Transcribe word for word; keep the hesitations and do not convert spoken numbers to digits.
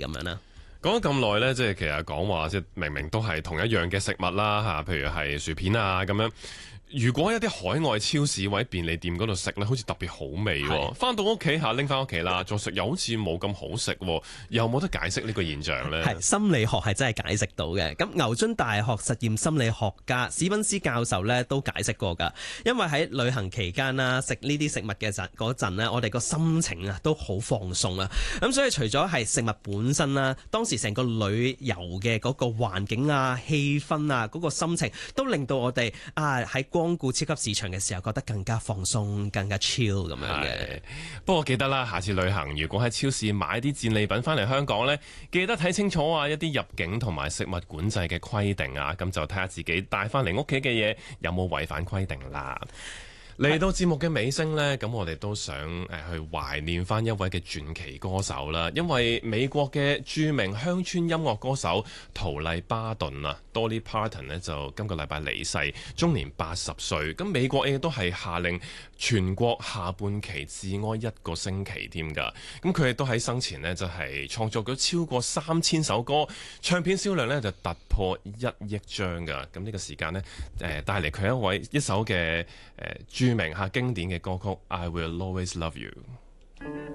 咁樣啦。 講咗咁耐呢，即係其實講話即係明明都係同一樣嘅食物啦嚇，譬如係薯片啊咁樣。如果一啲海外超市或者便利店嗰度食呢，好似特別好味喎。翻到屋企下拎翻屋企啦，再食又好似冇咁好食，有冇得解釋呢個現象呢？ 係心理學係真係解釋到嘅。咁牛津大學實驗心理學家史賓斯教授呢都解釋過㗎。因為喺旅行期間啦，食呢啲食物嘅陣嗰陣呢，我哋個心情啊都好放鬆啊。咁所以除咗係食物本身啦，當時成個旅遊嘅嗰個環境啊、氣氛啊、嗰個心情，都令到我哋啊喺光顧超級市場嘅時候覺得更加放鬆、更加 chill 咁樣嘅。 不過記得啦，下次旅行如果喺超市買啲戰利品翻嚟香港呢，記得睇清楚啊一啲入境同埋食物管制嘅規定啊，咁就睇下自己帶翻嚟屋企嘅嘢有冇違反規定啦。嚟到節目嘅尾聲呢，咁我哋都想誒去懷念翻一位嘅傳奇歌手啦，因為美國嘅著名鄉村音樂歌手陶麗巴頓啊 Dolly Parton 呢就今個禮拜離世，終年八十歲。咁美國亦都係下令全國下半旗致哀一個星期添㗎。咁佢亦都喺生前呢，就係創作咗超過三千首歌，唱片銷量呢就突破一億張㗎。咁呢個時間呢，誒帶嚟佢一位一首嘅誒著名下經典嘅歌曲《I Will Always Love You》。